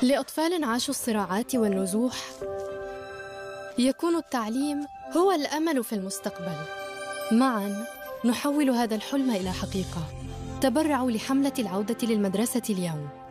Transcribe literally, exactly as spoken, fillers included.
لأطفال عاشوا الصراعات والنزوح يكون التعليم هو الأمل في المستقبل. معاً نحول هذا الحلم إلى حقيقة. تبرعوا لحملة العودة للمدرسة اليوم.